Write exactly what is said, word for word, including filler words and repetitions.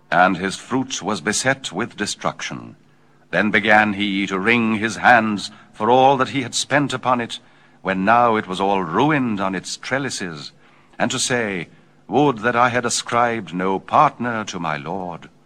and his fruit was beset with destruction. Then began he to wring his hands for all that he had spent upon it, when now it was all ruined on its trellises, and to say, Would that I had ascribed no partner to my lord.